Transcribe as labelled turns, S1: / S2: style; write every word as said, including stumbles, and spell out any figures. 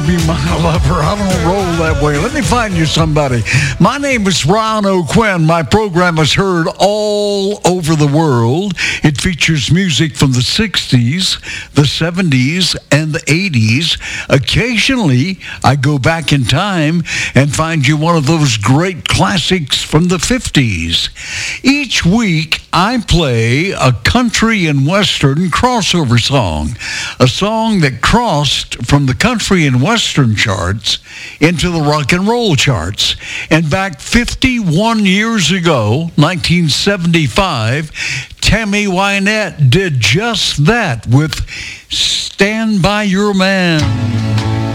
S1: Be my lover. I don't roll that way. Let me find you somebody. My name is Ron O'Quinn. My program is heard all over the world. It features music from the sixties, the seventies, and the eighties. Occasionally, I go back in time and find you one of those great classics from the fifties. Each week, I play a country and western crossover song, a song that crossed from the country and western charts into the rock and roll charts. And back fifty-one years ago, nineteen seventy-five, Tammy Wynette did just that with Stand By Your Man.